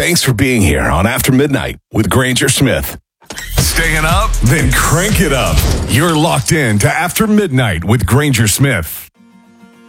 Thanks for being here on After Midnight with Granger Smith. Staying up? Then crank it up. You're locked in to After Midnight with Granger Smith.